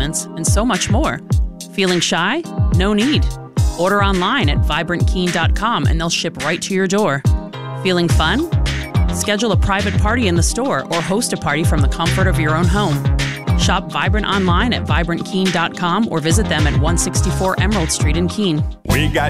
placements, and so much more. Feeling shy? No need. Order online at vibrantkeen.com and they'll ship right to your door. Feeling fun? Schedule a private party in the store or host a party from the comfort of your own home. Shop Vibrant online at vibrantkeen.com or visit them at 164 Emerald Street in Keene. We got